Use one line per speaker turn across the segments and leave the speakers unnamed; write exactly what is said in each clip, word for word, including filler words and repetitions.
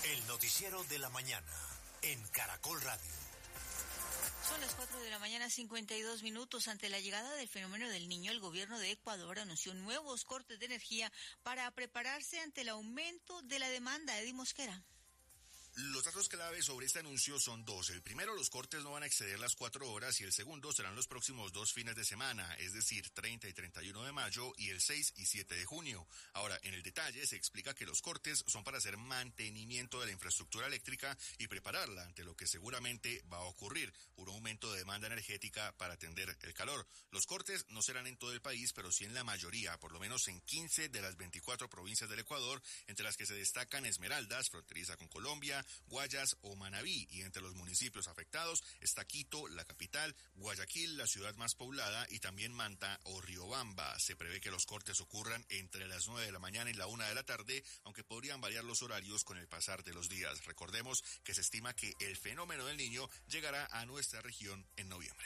El noticiero de la mañana en Caracol Radio.
Son las cuatro de la mañana, cincuenta y dos minutos. Ante la llegada del fenómeno del Niño, el gobierno de Ecuador anunció nuevos cortes de energía para prepararse ante el aumento de la demanda. Eddie Mosquera.
Los datos clave sobre este anuncio son dos. El primero, los cortes no van a exceder las cuatro horas y el segundo serán los próximos dos fines de semana, es decir, treinta y treinta y uno de mayo y el seis y siete de junio. Ahora, en el detalle se explica que los cortes son para hacer mantenimiento de la infraestructura eléctrica y prepararla ante lo que seguramente va a ocurrir, un aumento de demanda energética para atender el calor. Los cortes no serán en todo el país, pero sí en la mayoría, por lo menos en quince de las veinticuatro provincias del Ecuador, entre las que se destacan Esmeraldas, fronteriza con Colombia, Guayas o Manabí, y entre los municipios afectados está Quito, la capital, Guayaquil, la ciudad más poblada, y también Manta o Riobamba. Se prevé que los cortes ocurran entre las nueve de la mañana y la una de la tarde, aunque podrían variar los horarios con el pasar de los días. Recordemos que se estima que el fenómeno del Niño llegará a nuestra región en noviembre.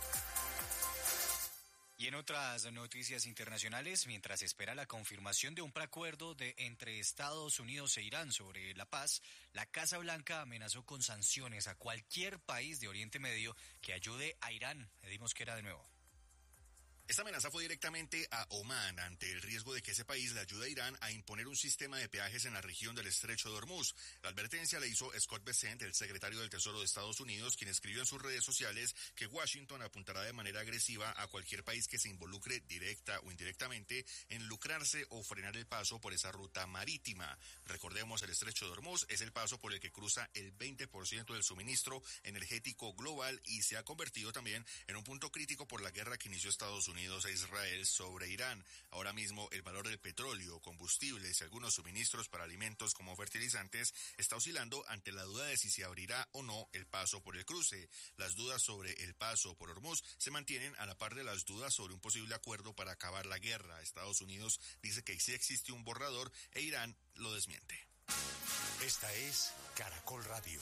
Y en otras noticias internacionales, mientras espera la confirmación de un preacuerdo de entre Estados Unidos e Irán sobre la paz, la Casa Blanca amenazó con sanciones a cualquier país de Oriente Medio que ayude a Irán. Eddie Mosquera de nuevo.
Esta amenaza fue directamente a Omán ante el riesgo de que ese país le ayude a Irán a imponer un sistema de peajes en la región del Estrecho de Hormuz. La advertencia la hizo Scott Bessent, el secretario del Tesoro de Estados Unidos, quien escribió en sus redes sociales que Washington apuntará de manera agresiva a cualquier país que se involucre directa o indirectamente en lucrarse o frenar el paso por esa ruta marítima. Recordemos, el Estrecho de Hormuz es el paso por el que cruza el veinte por ciento del suministro energético global y se ha convertido también en un punto crítico por la guerra que inició Estados Unidos Unidos a Israel sobre Irán. Ahora mismo el valor del petróleo, combustibles y algunos suministros para alimentos como fertilizantes está oscilando ante la duda de si se abrirá o no el paso por el cruce. Las dudas sobre el paso por Hormuz se mantienen a la par de las dudas sobre un posible acuerdo para acabar la guerra. Estados Unidos dice que sí existe un borrador e Irán lo desmiente.
Esta es Caracol Radio.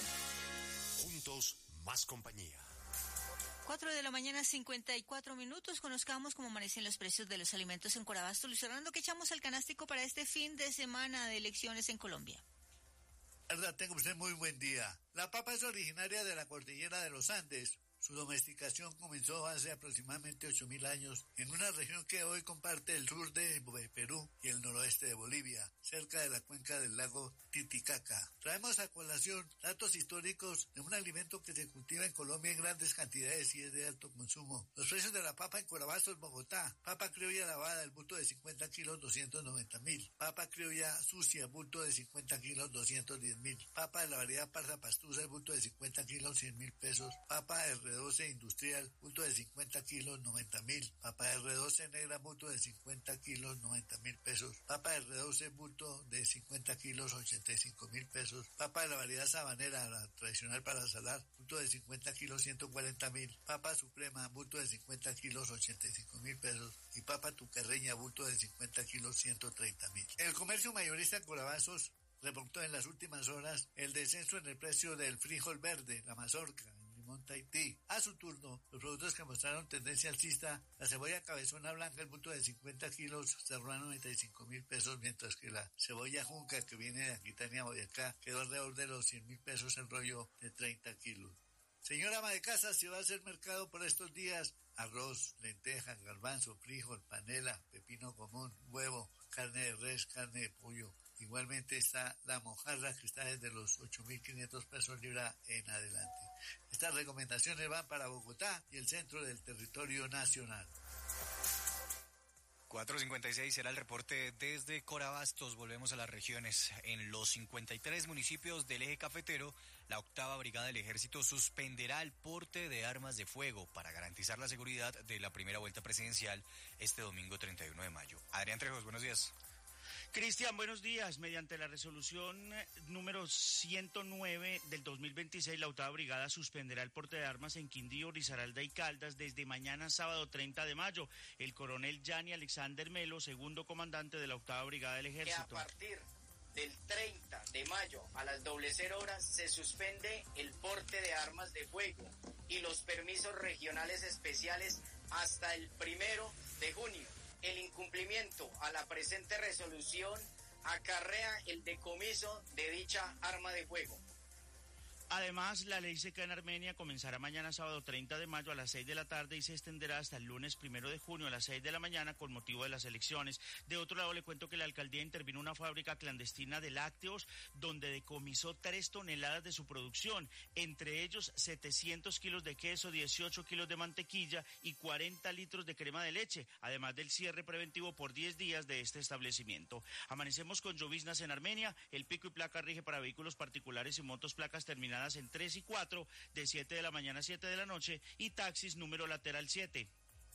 Juntos, más compañía.
Cuatro de la mañana, cincuenta y cuatro minutos. Conozcamos cómo amanecen los precios de los alimentos en Corabasto. Luis Fernando, ¿qué echamos al canástico para este fin de semana de elecciones en Colombia?
Tenga usted muy buen día. La papa es originaria de la cordillera de los Andes. Su domesticación comenzó hace aproximadamente ocho mil años en una región que hoy comparte el sur de Perú y el noroeste de Bolivia, cerca de la cuenca del lago Titicaca. Traemos a colación datos históricos de un alimento que se cultiva en Colombia en grandes cantidades y es de alto consumo. Los precios de la papa en Corabasto, en Bogotá: papa criolla lavada, el bulto de cincuenta kilos, doscientos noventa mil. Papa criolla sucia, bulto de cincuenta kilos, doscientos diez mil. Papa de la variedad parza pastusa, el bulto de cincuenta kilos, cien mil pesos. Papa de R doce industrial, bulto de cincuenta kilos, noventa mil. Papa R doce negra, bulto de cincuenta kilos, noventa mil pesos. Papa R doce, bulto de cincuenta kilos, ochenta y cinco mil pesos. Papa de la variedad sabanera, la tradicional para salar, bulto de cincuenta kilos, ciento cuarenta mil. Papa suprema, bulto de cincuenta kilos, ochenta y cinco mil pesos. Y papa tucarreña, bulto de cincuenta kilos, ciento treinta mil. El comercio mayorista en Corabazos reportó en las últimas horas el descenso en el precio del frijol verde, la mazorca, el limón Tahití. A su turno, los productos que mostraron tendencia alcista: la cebolla cabezona blanca, el bulto de cincuenta kilos, cerró a noventa y cinco mil pesos, mientras que la cebolla junca, que viene de Aquitania, Boyacá, quedó alrededor de los cien mil pesos el rollo de treinta kilos. Señora ama de casa, si va a hacer mercado por estos días: arroz, lentejas, garbanzo, frijol, panela, pepino común, huevo, carne de res, carne de pollo. Igualmente está la mojarra, que está desde los ocho mil quinientos pesos libra en adelante. Estas recomendaciones van para Bogotá y el centro del territorio nacional.
cuatro cincuenta y seis será el reporte desde Corabastos. Volvemos a las regiones. En los cincuenta y tres municipios del eje cafetero, la octava brigada del ejército suspenderá el porte de armas de fuego para garantizar la seguridad de la primera vuelta presidencial este domingo treinta y uno de mayo. Adrián Trejos, buenos días.
Cristian, buenos días. Mediante la resolución número ciento nueve del dos mil veintiséis, la octava brigada suspenderá el porte de armas en Quindío, Risaralda y Caldas desde mañana sábado treinta de mayo. El coronel Yanni Alexander Melo, segundo comandante de la octava brigada del ejército.
Que a partir del treinta de mayo a las doble cero horas se suspende el porte de armas de fuego y los permisos regionales especiales hasta el primero de junio. El incumplimiento a la presente resolución acarrea el decomiso de dicha arma de fuego.
Además, la ley seca en Armenia comenzará mañana sábado treinta de mayo a las seis de la tarde y se extenderá hasta el lunes primero de junio a las seis de la mañana con motivo de las elecciones. De otro lado, le cuento que la alcaldía intervino una fábrica clandestina de lácteos donde decomisó tres toneladas de su producción, entre ellos setecientos kilos de queso, dieciocho kilos de mantequilla y cuarenta litros de crema de leche, además del cierre preventivo por diez días de este establecimiento. Amanecemos con lloviznas en Armenia, el pico y placa rige para vehículos particulares y motos placas terminadas en tres y cuatro, de siete de la mañana a siete de la noche, y taxis número lateral siete.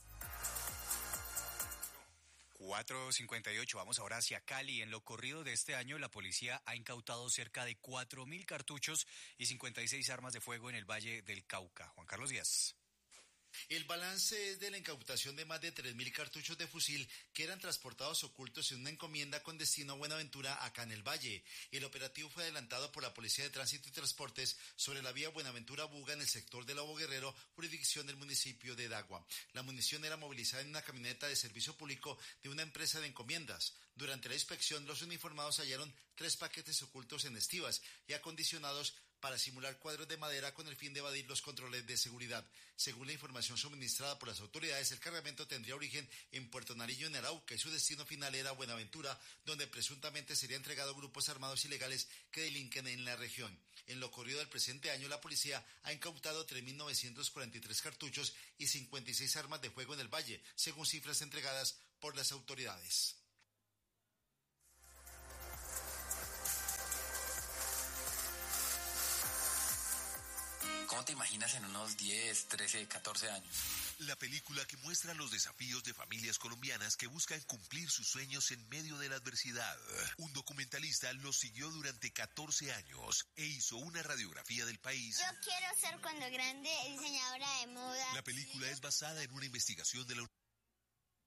cuatro cincuenta y ocho, vamos ahora hacia Cali. En lo corrido de este año, la policía ha incautado cerca de cuatro mil cartuchos y cincuenta y seis armas de fuego en el Valle del Cauca. Juan Carlos Díaz.
El balance es de la incautación de más de tres mil cartuchos de fusil que eran transportados ocultos en una encomienda con destino a Buenaventura, acá en el Valle. El operativo fue adelantado por la Policía de Tránsito y Transportes sobre la vía Buenaventura-Buga en el sector de Lobo Guerrero, jurisdicción del municipio de Dagua. La munición era movilizada en una camioneta de servicio público de una empresa de encomiendas. Durante la inspección, los uniformados hallaron tres paquetes ocultos en estivas y acondicionados para simular cuadros de madera con el fin de evadir los controles de seguridad. Según la información suministrada por las autoridades, el cargamento tendría origen en Puerto Nariño, en Arauca, y su destino final era Buenaventura, donde presuntamente sería entregado a grupos armados ilegales que delinquen en la región. En lo corrido del presente año, la policía ha incautado tres mil novecientos cuarenta y tres cartuchos y cincuenta y seis armas de fuego en el Valle, según cifras entregadas por las autoridades.
¿Cómo te imaginas en unos diez, trece, catorce años?
La película que muestra los desafíos de familias colombianas que buscan cumplir sus sueños en medio de la adversidad. Un documentalista los siguió durante catorce años e hizo una radiografía del país.
Yo quiero ser cuando grande diseñadora de moda.
La película es basada en una investigación de la